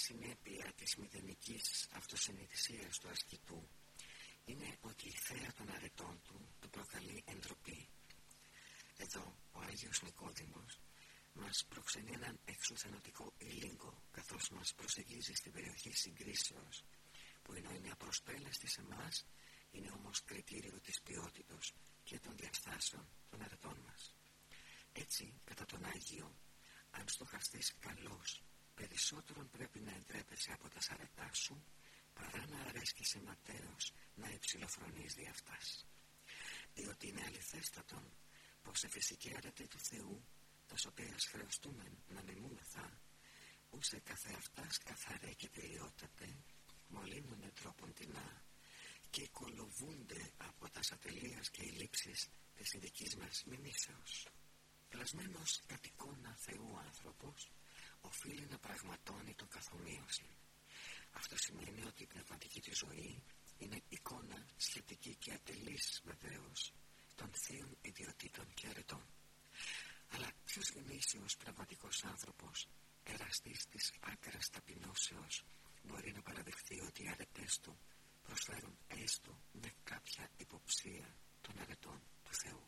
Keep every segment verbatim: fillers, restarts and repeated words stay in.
συνέπεια της μηδενικής αυτοσυνειδησίας του ασκητού είναι ότι η θέα των αρετών του του προκαλεί εντροπή. Εδώ ο Άγιος Νικόδημος μας προξενεί έναν εξουθενωτικό ήλιγκο, καθώς μας προσεγγίζει στην περιοχή συγκρίσεως, που ενώ είναι απροσπέλαστη σε εμάς, είναι όμως κριτήριο της ποιότητος και των διαστάσεων των αρετών μας. Έτσι, κατά τον Άγιο, αν στοχαστείς καλός, περισσότερον πρέπει να εντρέπεσαι από τα σαρετά σου, παρά να αρέσκεσαι ματέως να υψηλοφρονείς δι' αυτάς. Διότι είναι αληθέστατον πως σε φυσική αρετή του Θεού, τας οποίας χρεωστούμεν να μιμούμεθα, ούσε καθεαυτάς καθαρέ και τελειότατε, μολύνονται τρόπον τεινά και κολοβούνται από τα ατελείας και οι λήψεις της ειδικής μας μιμήσεως. Πλασμένος κατ' εικόνα Θεού άνθρωπος, οφείλει να πραγματώνει το καθομοίωση. Αυτό σημαίνει ότι η πνευματική της ζωή είναι εικόνα σχετική και ατελής βεβαίως των θείων ιδιωτήτων και αρετών. Αλλά ποιος γνήσιος πνευματικός άνθρωπος, εραστής της άκρας ταπεινώσεως, μπορεί να παραδεχθεί ότι οι αρετές του προσφέρουν έστω με κάποια υποψία των αρετών του Θεού.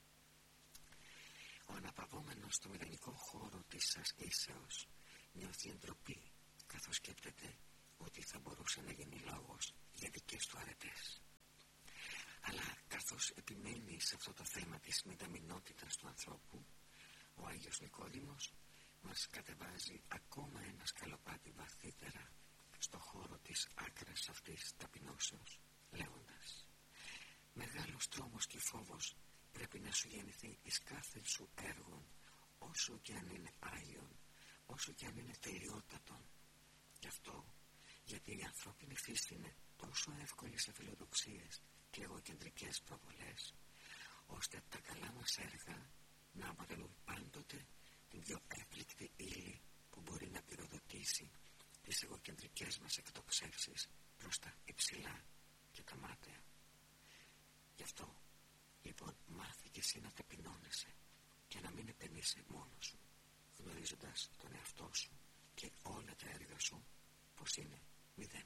Ο αναπαυόμενος στο μηδενικό χώρο της ασκήσεως νιώθει εντροπή, καθώς σκέπτεται ότι θα μπορούσε να γίνει λόγος για δικές του αρετές. Αλλά καθώς επιμένει σε αυτό το θέμα της μηδαμινότητας του ανθρώπου, ο Άγιος Νικόδημος μας κατεβάζει ακόμα ένα σκαλοπάτι βαθύτερα στο χώρο της άκρας αυτής ταπεινώσεως, λέγοντας: «Μεγάλος τρόμος και φόβος πρέπει να σου γεννηθεί εις κάθε σου έργον, όσο και αν είναι άγιον, όσο και αν είναι τελειότατον. Γι' αυτό, γιατί η ανθρώπινη φύση είναι τόσο εύκολη σε φιλοδοξίες και εγωκεντρικές προβολές, ώστε τα καλά μας έργα να αποτελούν πάντοτε την πιο έπληκτη ύλη που μπορεί να πυροδοτήσει τις εγωκεντρικές μας εκτοξεύσεις προς τα υψηλά και τα μάταια. Γι' αυτό, λοιπόν, μάθει και εσύ να ταπεινώνεσαι και να μην επενείσαι μόνος σου, γνωρίζοντας τον εαυτό σου και όλα τα έργα σου πως είναι μηδέν».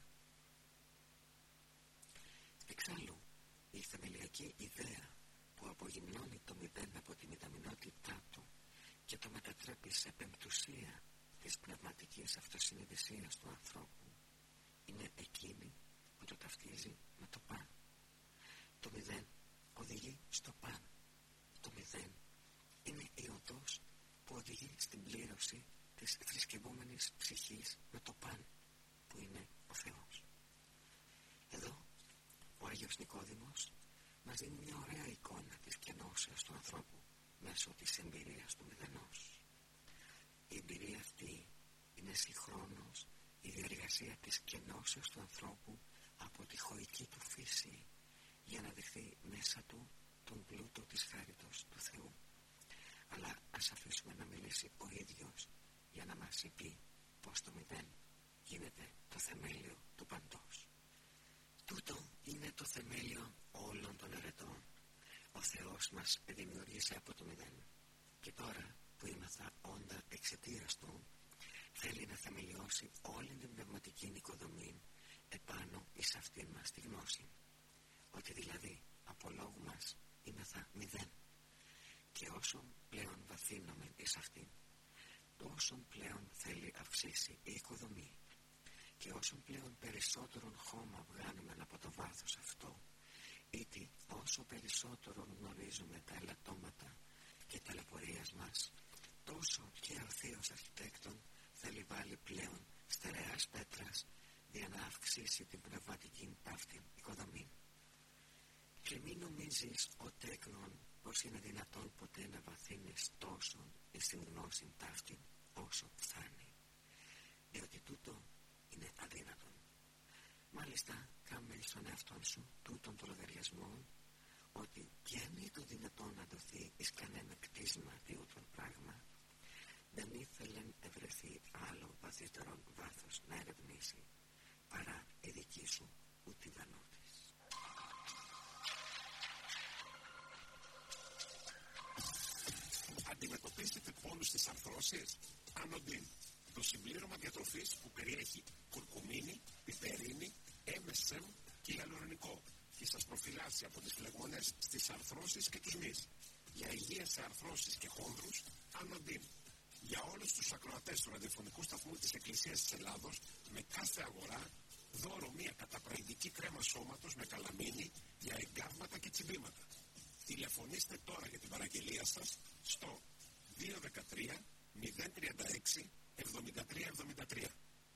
Εξάλλου, η θεμελιακή ιδέα που απογυμνώνει το μηδέν από τη μηδαμινότητά του και το μετατρέπει σε πεμπτουσία της πνευματικής αυτοσυνειδησίας του ανθρώπου είναι εκείνη που το ταυτίζει με το παν. Το μηδέν οδηγεί στο παν. Το μηδέν είναι η οδός που οδηγεί στην πλήρωση της θρησκευόμενης ψυχής με το παν, που είναι ο Θεός. Εδώ ο Άγιος Νικόδημος μας δίνει μια ωραία εικόνα της κενώσεως του ανθρώπου μέσω της εμπειρίας του μηδενός. Η εμπειρία αυτή είναι συγχρόνως η διαργασία της κενώσεως του ανθρώπου από τη χωική του φύση, για να δεχθεί μέσα του τον πλούτο της χάριτος του Θεού. Αλλά ας αφήσουμε να μιλήσει ο ίδιος για να μας πει πως το μηδέν γίνεται το θεμέλιο του παντός. Τούτο είναι το θεμέλιο όλων των αρετών. Ο Θεός μας δημιουργήσε από το μηδέν και τώρα που ήμαθα όντα εξαιτίας του, θέλει να θεμελιώσει όλη την πνευματική νοικοδομή επάνω εις αυτήν μας τη γνώση, ότι δηλαδή από λόγου μας ήμαθα μηδέν, και όσον πλέον βαθύνομαι εις αυτήν, τόσον πλέον θέλει αυξήσει η οικοδομή, και όσον πλέον περισσότερον χώμα βγάνουμε από το βάθος αυτό, ήτι όσο περισσότερο γνωρίζουμε τα ελαττώματα και τα λεπορίας μας, τόσο και ο θείος αρχιτέκτον θέλει βάλει πλέον στερεάς πέτρας για να αυξήσει την πνευματική ταύτην οικοδομή. Και μην νομίζεις ο τέκνον πως είναι δυνατόν ποτέ να βαθύνεις τόσο εις την γνώση ταύτην όσο φθάνει, διότι τούτο είναι αδύνατον. Μάλιστα, κάμε στον εαυτόν σου τούτον το λογαριασμό, ότι κι αν είναι το δυνατόν να δοθεί εις κανένα κτίσμα διούτον πράγμα, δεν ήθελεν ευρεθεί άλλο βαθύτερον βάθος να ερευνήσει, παρά η δική σου ουδιδανότης. Αντιμετωπίζετε πόνους στις αρθρώσεις? Ανοντίν. Το συμπλήρωμα διατροφής που περιέχει κουρκουμίνη, πιπερίνη, εμ ες εμ και ιαλουρονικό και σας προφυλάσσει από τις φλεγμονές στις αρθρώσεις και τους μυς. Για υγεία σε αρθρώσεις και χόνδρους, Ανοντίν. Για όλους τους ακροατές του ραδιοφωνικού σταθμού της Εκκλησίας της Ελλάδος, με κάθε αγορά, δώρο μία καταπραγητική κρέμα σώματος με καλαμίνη για εγκάβματα και τσιμπήματα. Τηλεφωνήστε τώρα για την παραγγελία σας στο δύο ένα τρία μηδέν τρία έξι εβδομήντα τρία εβδομήντα τρία.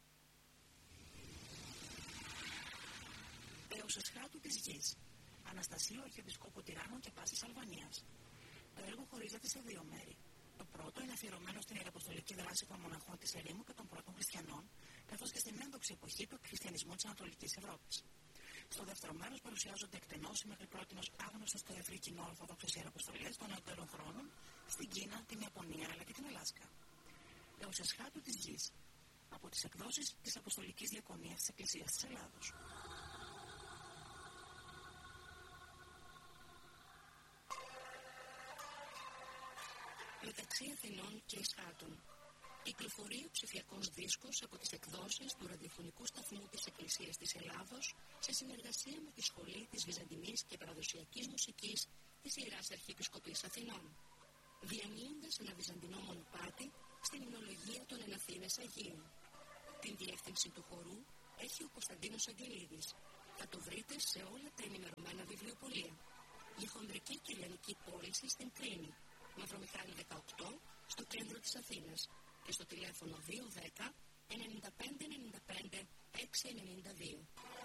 Έως εσχάτου της γης. Αναστασίου Αρχιεπισκόπου Τυράννων και Πάσης Αλβανίας. Το έργο χωρίζεται σε δύο μέρη. Το πρώτο είναι αφιερωμένο στην ιεραποστολική δράση των μοναχών της Ερήμου και των πρώτων χριστιανών, καθώς και στην ένδοξη εποχή του χριστιανισμού της Ανατολικής Ευρώπης. Στο δεύτερο μέρος παρουσιάζονται εκτενώς οι μέχρι πρότινος άγνωστες στο ευρύ κοινό ορθόδοξες ιεραποστολές των νεότερων χρόνων στην Κίνα, την Ιαπωνία αλλά και την Αλάσκα. Έως εσχάτου της γης. Από τις εκδόσεις της Αποστολικής Διακονίας της Εκκλησίας της Ελλάδος. Μεταξύ Αθηνών και Εσχάτων. Κυκλοφορεί ο ψηφιακός δίσκος από τις εκδόσεις του ραδιοφωνικού σταθμού της Εκκλησίας της Ελλάδος σε συνεργασία με τη Σχολή της Βυζαντινής και Παραδοσιακής Μουσικής της Ιεράς Αρχιεπισκοπής Αθηνών, διανύοντας ένα βυζαντινό μονοπάτι στην υμνολογία των Ελαθίνες Αγίων. Την διεύθυνση του χορού έχει ο Κωνσταντίνος Αγγελίδης. Θα το βρείτε σε όλα τα ενημερωμένα βιβλιοπωλεία. Για χονδρική και ελληνική πώληση στην Κρίνη, Μαυρομιχάλη δεκαοκτώ, στο κέντρο της Αθήνας και στο τηλέφωνο δύο ένα μηδέν εννιά πέντε εννιά πέντε έξι εννιά δύο.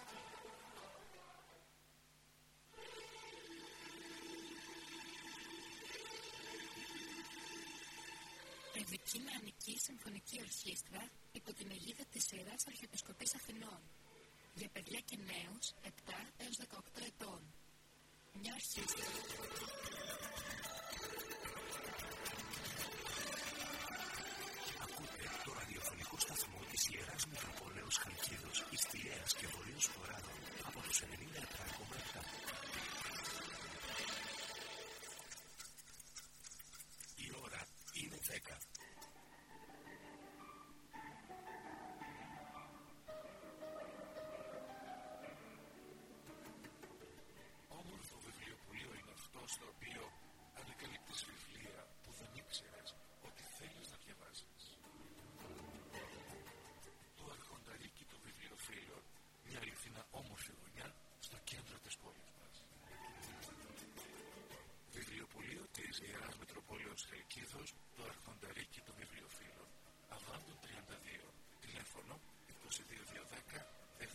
Παιδική Νεανική Συμφωνική Ορχήστρα υπό την αιγίδα της Ιεράς Αρχιεπισκοπής Αθηνών για παιδιά και νέους επτά έως δεκαοκτώ ετών. Μια ορχήστρα. Ακούτε το ραδιοφωνικό σταθμό της Ιεράς Μητροπόλεως Χαλκίδος, Ιστιαίας και Βορείος Χωράδων από τους ενενήντα επτά κόμμα επτά. Η ώρα είναι δέκα. Όμορφο βιβλιοπωλείο είναι αυτό στο οποίο ανακαλύπτεις βιβλία που δεν ήξερες ότι θέλεις να διαβάσεις. Το Αρχονταρίκι των Βιβλιοφίλων, μια αληθινά όμορφη γωνιά στο κέντρο της πόλης μας. Βιβλιοπωλείο της Ιεράς Μητροπόλεως Χαλκίδος